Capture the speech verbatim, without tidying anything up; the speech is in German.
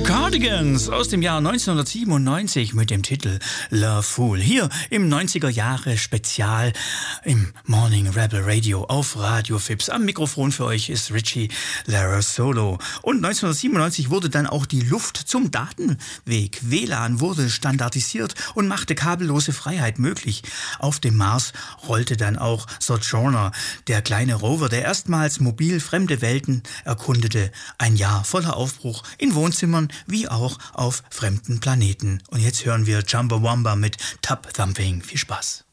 Cardigans aus dem Jahr neunzehnhundertsiebenundneunzig mit dem Titel Love Fool. Hier im neunziger Jahre Spezial im Morning Rebel Radio auf Radio Fips. Am Mikrofon für euch ist Richie Larasolo. Und neunzehnhundertsiebenundneunzig wurde dann auch die Luft zum Datenweg. W L A N wurde standardisiert und machte kabellose Freiheit möglich. Auf dem Mars rollte dann auch Sojourner, der kleine Rover, der erstmals mobil fremde Welten erkundete. Ein Jahr voller Aufbruch in Wohnzimmern wie auch auf fremden Planeten. Und jetzt hören wir Chumbawamba mit Tub Thumping. Viel Spaß.